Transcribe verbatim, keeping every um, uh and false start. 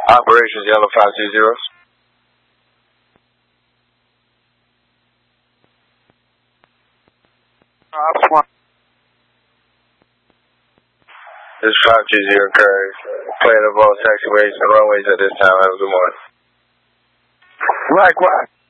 Operations Yellow five two zero. This is five two zero Curry. Playing of all taxiways and runways at this time. Have a good morning. Likewise.